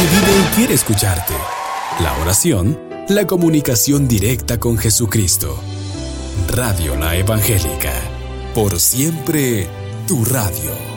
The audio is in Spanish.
vive y quiere escucharte. La oración, la comunicación directa con Jesucristo. Radio La Evangélica. Por siempre, tu radio.